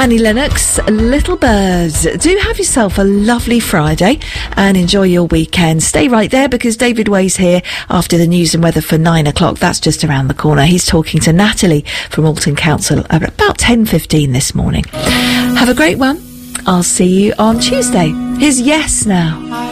Annie Lennox, Little Birds. Do have yourself a lovely Friday and enjoy your weekend. Stay right there because David Way's here after the news and weather for 9 o'clock. That's just around the corner. He's talking to Natalie from Alton Council at about 10:15 this morning. Have a great one. I'll see you on Tuesday. Here's Yes now.